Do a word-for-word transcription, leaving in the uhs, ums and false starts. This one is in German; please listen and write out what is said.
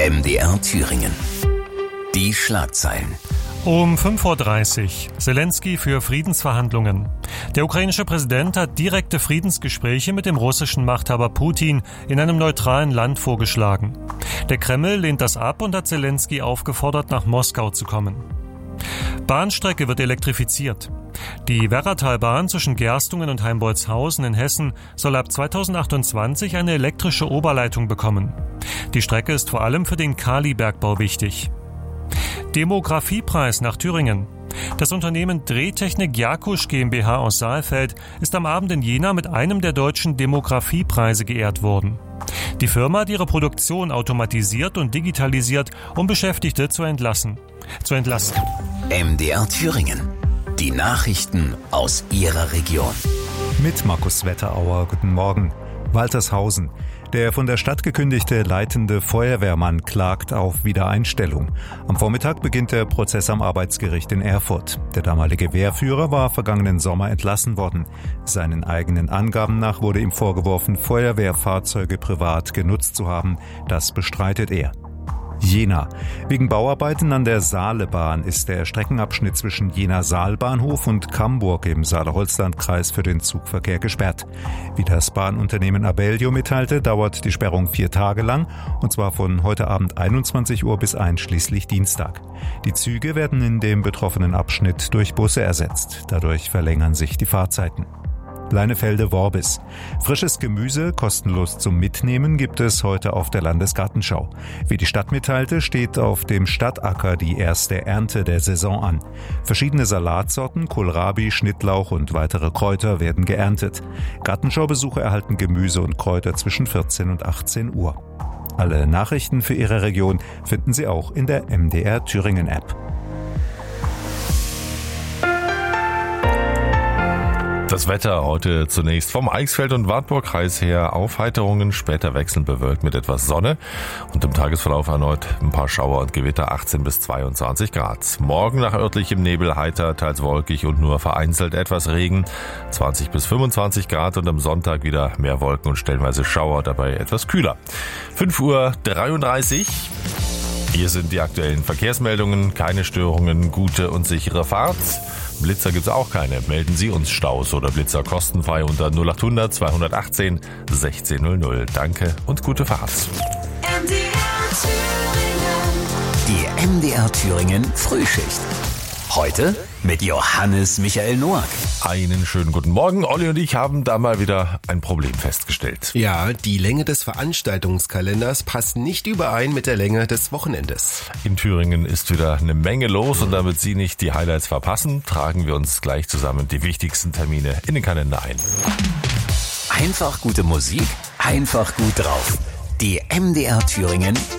M D R Thüringen. Die Schlagzeilen. Um fünf Uhr dreißig. Selenskyj für Friedensverhandlungen. Der ukrainische Präsident hat direkte Friedensgespräche mit dem russischen Machthaber Putin in einem neutralen Land vorgeschlagen. Der Kreml lehnt das ab und hat Selenskyj aufgefordert, nach Moskau zu kommen. Bahnstrecke wird elektrifiziert. Die Werratalbahn zwischen Gerstungen und Heimbolzhausen in Hessen soll ab zweitausendachtundzwanzig eine elektrische Oberleitung bekommen. Die Strecke ist vor allem für den Kalibergbau wichtig. Demografiepreis nach Thüringen. Das Unternehmen Drehtechnik Jakusch GmbH aus Saalfeld ist am Abend in Jena mit einem der deutschen Demografiepreise geehrt worden. Die Firma hat ihre Produktion automatisiert und digitalisiert, um Beschäftigte zu entlassen. Zu entlasten. M D R Thüringen. Die Nachrichten aus Ihrer Region. Mit Markus Wetterauer, guten Morgen. Waltershausen. Der von der Stadt gekündigte leitende Feuerwehrmann klagt auf Wiedereinstellung. Am Vormittag beginnt der Prozess am Arbeitsgericht in Erfurt. Der damalige Wehrführer war vergangenen Sommer entlassen worden. Seinen eigenen Angaben nach wurde ihm vorgeworfen, Feuerwehrfahrzeuge privat genutzt zu haben. Das bestreitet er. Jena. Wegen Bauarbeiten an der Saalebahn ist der Streckenabschnitt zwischen Jena-Saalbahnhof und Camburg im Saale-Holzland-Kreis für den Zugverkehr gesperrt. Wie das Bahnunternehmen Abellio mitteilte, dauert die Sperrung vier Tage lang, und zwar von heute Abend einundzwanzig Uhr bis einschließlich Dienstag. Die Züge werden in dem betroffenen Abschnitt durch Busse ersetzt. Dadurch verlängern sich die Fahrzeiten. Leinefelde-Worbis. Frisches Gemüse kostenlos zum Mitnehmen gibt es heute auf der Landesgartenschau. Wie die Stadt mitteilte, steht auf dem Stadtacker die erste Ernte der Saison an. Verschiedene Salatsorten, Kohlrabi, Schnittlauch und weitere Kräuter werden geerntet. Gartenschaubesucher erhalten Gemüse und Kräuter zwischen vierzehn und achtzehn Uhr. Alle Nachrichten für Ihre Region finden Sie auch in der M D R Thüringen App. Das Wetter heute zunächst vom Eichsfeld- und Wartburg-Kreis her Aufheiterungen, später wechselnd bewölkt mit etwas Sonne und im Tagesverlauf erneut ein paar Schauer und Gewitter, achtzehn bis zweiundzwanzig Grad. Morgen nach örtlichem Nebel heiter, teils wolkig und nur vereinzelt etwas Regen, zwanzig bis fünfundzwanzig Grad, und am Sonntag wieder mehr Wolken und stellenweise Schauer, dabei etwas kühler. fünf Uhr dreiunddreißig. Hier sind die aktuellen Verkehrsmeldungen, keine Störungen, gute und sichere Fahrt. Blitzer gibt's auch keine. Melden Sie uns Staus oder Blitzer kostenfrei unter null achthundert zweihundertachtzehn sechzehnhundert. Danke und gute Fahrt. M D R Thüringen. Die M D R Thüringen Frühschicht. Heute mit Johannes Michael Noack. Einen schönen guten Morgen. Olli und ich haben da mal wieder ein Problem festgestellt. Ja, die Länge des Veranstaltungskalenders passt nicht überein mit der Länge des Wochenendes. In Thüringen ist wieder eine Menge los, und damit Sie nicht die Highlights verpassen, tragen wir uns gleich zusammen die wichtigsten Termine in den Kalender ein. Einfach gute Musik, einfach gut drauf. Die M D R Thüringen